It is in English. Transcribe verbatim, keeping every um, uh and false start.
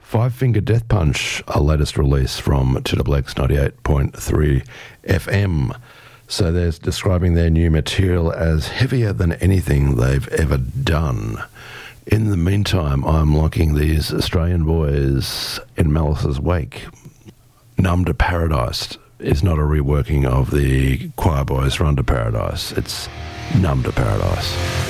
Five Finger Death Punch, our latest release from T W X ninety-eight point three F M. So they're describing their new material as heavier than anything they've ever done. In the meantime, I'm liking these Australian boys in Malice's wake. Numb to Paradise is not a reworking of the Choir Boys Run to Paradise. It's Numb to Paradise.